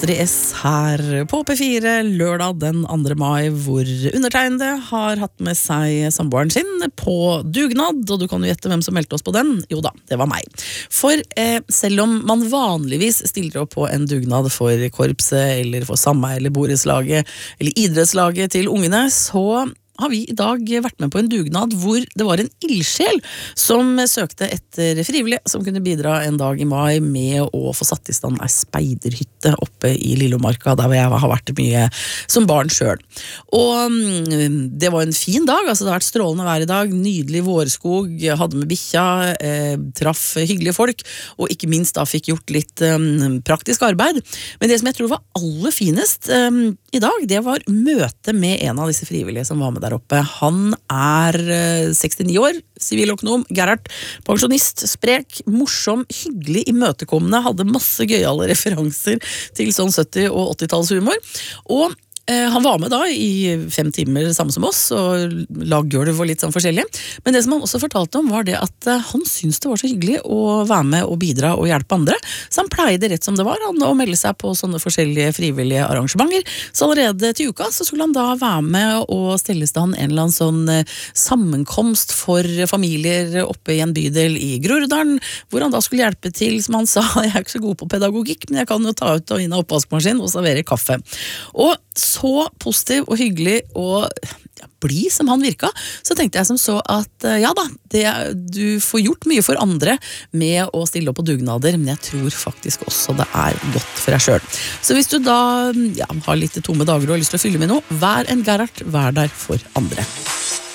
Astrid S her på P4 lørdag den 2. mai, hvor undertegnede har hatt med seg samboeren sin på dugnad, og du kan jo gjette hvem som meldte oss på den. Jo da, det var meg. For selv om man vanligvis stiller opp på en dugnad for korpset, eller for sameie, eller borettslaget, eller idrettslaget til ungene, så har vi i dag vært med på en dugnad hvor det var en ildsjel som søkte etter frivillige som kunne bidra en dag i mai med å få satt i stand en speiderhytte oppe i Lillomarka, der hvor jeg har vært mye som barn selv. Og det var en fin dag, altså det har vært strålende vær i dag, nydelig vårskog, hadde med bikkja, traff hyggelige folk, og ikke minst da fikk gjort litt praktisk arbeid. Men det som jeg tror var aller finest i dag, det var møte med en av disse frivillige som var med der oppe. Han er 69 år, siviløkonom, Gerhard, pensjonist, sprek, morsom, hyggelig, imøtekommende, hadde masse gøyale referanser til sånn 70- og 80-tallshumor, og han var med da i 5 timer sammen som oss, og lag gulv og litt sånn forskjellig. Men det som han også fortalte om var det at han syntes det var så hyggelig å være med og bidra og hjelpe andre. Så han pleide rett som det var han å melde seg på sånne forskjellige frivillige arrangementer. Så allerede til uka så skulle han da være med og stelle i stand en eller annen sånn sammenkomst for familier oppe i en bydel i Groruddalen, hvor han da skulle hjelpe til, som han sa, jeg er ikke så god på pedagogikk, men jeg kan jo ta ut og inn av oppvaskmaskin og servere kaffe. Og så positiv og hyggelig og blid som han virka, så tenkte jeg som så at ja da, du får gjort mye for andre med å stille opp på dugnader, men jeg tror faktisk også det er godt for deg selv. Så hvis du da har litt tomme dager og har lyst til å fylle med noe, vær en Gerhard, vær der for andre.